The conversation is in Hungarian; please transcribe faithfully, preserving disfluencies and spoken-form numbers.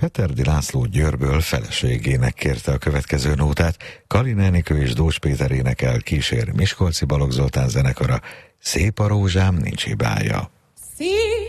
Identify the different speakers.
Speaker 1: Peterdi László Győrből feleségének kérte a következő nótát. Kalin Enikő és Dós Péter énekel, kísér Miskolci Balogh Zoltán zenekara. Szép a rózsám, nincs hibája.
Speaker 2: Szép